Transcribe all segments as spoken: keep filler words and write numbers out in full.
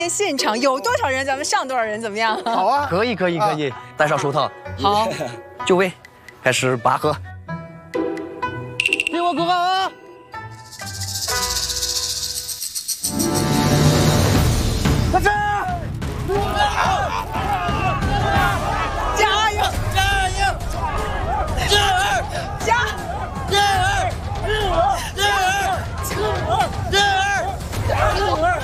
现场有多少人，咱们上多少人，怎么样？ 好啊， 可以可以可以，戴上手套， 好， 就位，开始拔河。给我鼓掌啊！开始！ 加油！ 加油！加二！ 加！ 加二！加二！加二！加二！加二！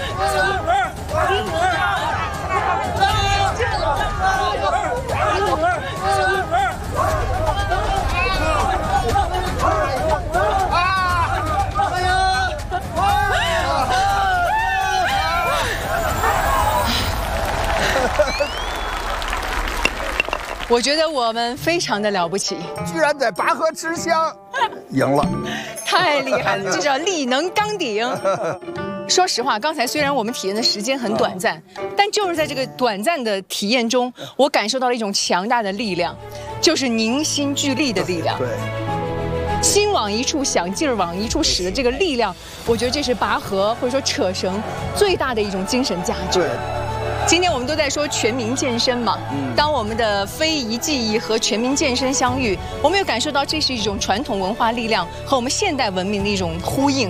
我觉得我们非常的了不起， 居然在拔河之乡赢了， 太厉害了，这叫力能刚鼎。说实话，刚才虽然我们体验的时间很短暂，但就是在这个短暂的体验中，我感受到了一种强大的力量，就是凝心聚力的力量。 对， 心往一处想，劲儿往一处使的这个力量，我觉得这是拔河或者说扯绳最大的一种精神价值。 对。 今天我们都在说全民健身嘛，当我们的非遗技艺和全民健身相遇，我们又感受到这是一种传统文化力量和我们现代文明的一种呼应。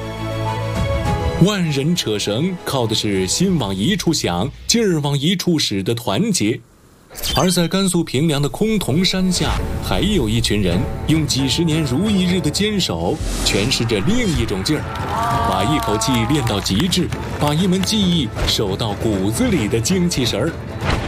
万人扯绳靠的是心往一处想，劲儿往一处使的团结。而在甘肃平凉的崆峒山下，还有一群人用几十年如一日的坚守，诠释着另一种劲儿，把一口气练到极致，把一门技艺守到骨子里的精气神儿。